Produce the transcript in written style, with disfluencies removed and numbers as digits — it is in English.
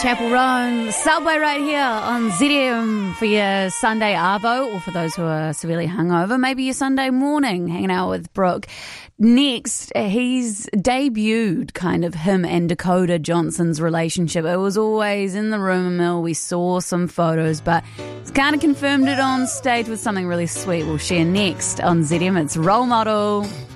Chapel Roan, the subway right here on ZM for your Sunday arvo, or for those who are severely hungover, maybe your Sunday morning hanging out with Brooke. Next, he's debuted kind of him and Dakota Johnson's relationship. It was always in the rumour mill. We saw some photos, but it's kind of confirmed it on stage with something really sweet we'll share next on ZM. It's Role Model.